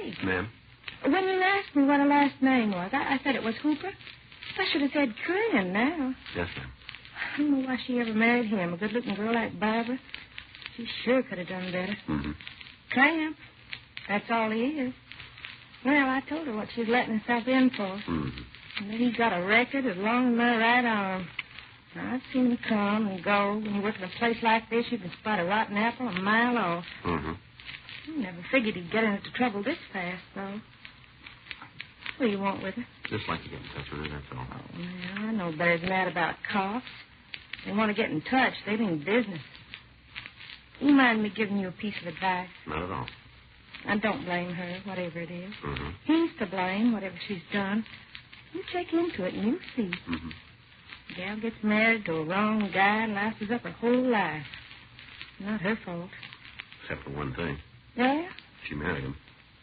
mistake. Ma'am? When you asked me what her last name was, I said it was Hooper. I should have said Kernan now. Yes, ma'am. I don't know why she ever married him, a good-looking girl like Barbara. She sure could have done better. Mm-hmm. Tramp. That's all he is. Well, I told her what she's letting herself in for. Mm-hmm. And then he's got a record as long as my right arm. Now, I've seen him come and go. When you work in a place like this, you can spot a rotten apple a mile off. Mm-hmm. I never figured he'd get into trouble this fast, though. What do you want with her? Just like to get in touch with her, that's all. Oh, well, I know better than that about cops. They want to get in touch. They mean business. You mind me giving you a piece of advice? Not at all. I don't blame her, whatever it is. Mm-hmm. He's to blame, whatever she's done. You check into it and you'll see. Mm-hmm. Gal gets married to a wrong guy and lashes up her whole life. Not her fault. Except for one thing. Yeah? She married him.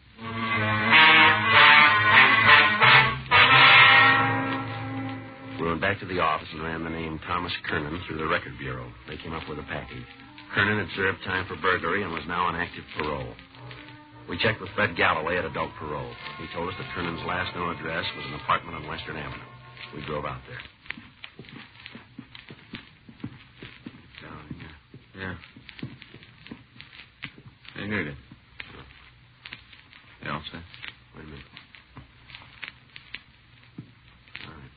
We went back to the office and ran the name Thomas Kernan through the record bureau. They came up with a package. Kernan had served time for burglary and was now on active parole. We checked with Fred Galloway at adult parole. He told us that Kernan's last known address was an apartment on Western Avenue. We drove out there. Down here. Yeah. Hey, here it is. You all set? Wait a minute. All right.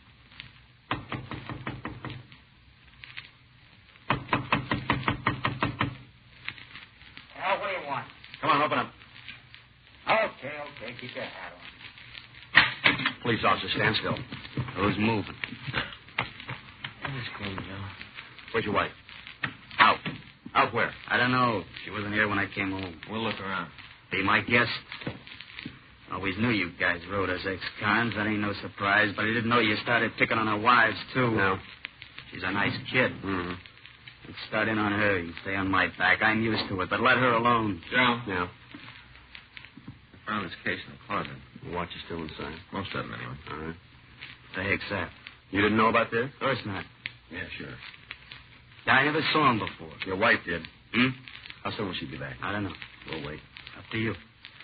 Well, what do you want? Come on, open up. Okay, keep your hat on. Police officer, stand still. Who's moving? Who's clean, Joe? Where's your wife? Out. Out where? I don't know. She wasn't here when I came home. We'll look around. Be my guest. Always knew you guys rode as ex-cons. That ain't no surprise, but I didn't know you started picking on her wives, too. No. She's a nice kid. Mm-hmm. You'd start in on her. You'd stay on my back. I'm used to it, but let her alone. Joe? Yeah. I found this case in the closet. The watch is still inside. Most of them, anyway. All right. What the heck's that? You didn't know about this? Of course not. Yeah, sure. I never saw him before. Your wife did. Hmm? How soon will she be back? I don't know. We'll wait. Up to you.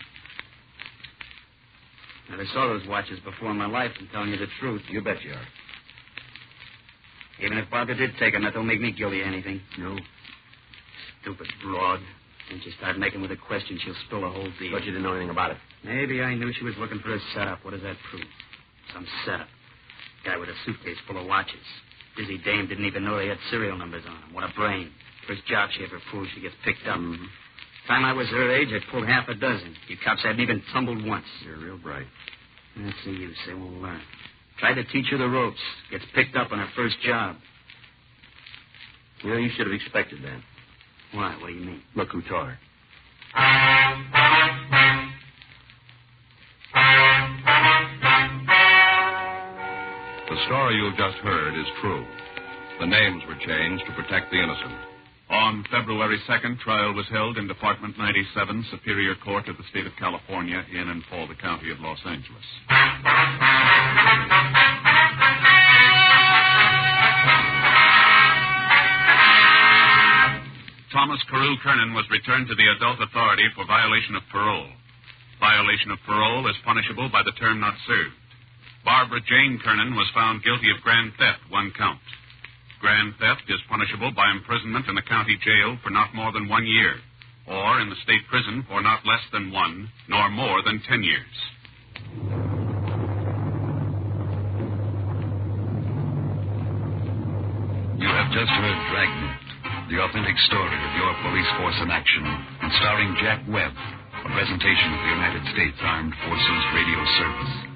Never saw those watches before in my life, I'm telling you the truth. You bet you are. Even if Barbara did take them, that don't make me guilty of anything. No. Stupid broad. Once you start making with a question, she'll spill the whole deal. But you didn't know anything about it. Maybe I knew she was looking for a setup. What does that prove? Some setup. Guy with a suitcase full of watches. Busy dame didn't even know they had serial numbers on them. What a brain. First job she ever pulled, she gets picked up. Mm-hmm. Time I was her age, I'd pulled half a dozen. You cops hadn't even tumbled once. You're real bright. That's the use. They won't learn. Tried to teach her the ropes. Gets picked up on her first job. You know, you should have expected that. Why? What do you mean? Look who taught her. The story you've just heard is true. The names were changed to protect the innocent. On February 2nd, trial was held in Department 97, Superior Court of the State of California, in and for the County of Los Angeles. Thomas Carew Kernan was returned to the adult authority for violation of parole. Violation of parole is punishable by the term not served. Barbara Jane Kernan was found guilty of grand theft, 1 count. Grand theft is punishable by imprisonment in the county jail for not more than 1 year, or in the state prison for not less than 1, nor more than 10 years. You have just heard Dragnet, the authentic story of your police force in action, and starring Jack Webb, a presentation of the United States Armed Forces Radio Service.